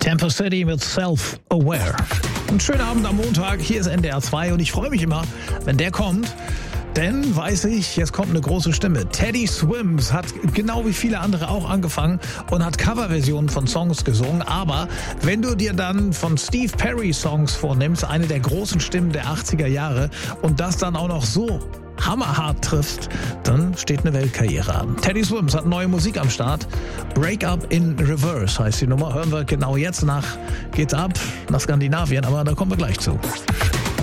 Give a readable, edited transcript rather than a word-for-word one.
Tempo City mit Self-Aware. Einen schönen Abend am Montag, hier ist NDR 2 und ich freue mich immer, wenn der kommt. Denn, weiß ich, jetzt kommt eine große Stimme. Teddy Swims hat genau wie viele andere auch angefangen und hat Coverversionen von Songs gesungen. Aber wenn du dir dann von Steve Perry Songs vornimmst, eine der großen Stimmen der 80er Jahre, und das dann auch noch so hammerhart triffst, dann steht eine Weltkarriere an. Teddy Swims hat neue Musik am Start. Break Up in Reverse heißt die Nummer. Hören wir genau jetzt nach. Geht's ab nach Skandinavien, aber da kommen wir gleich zu.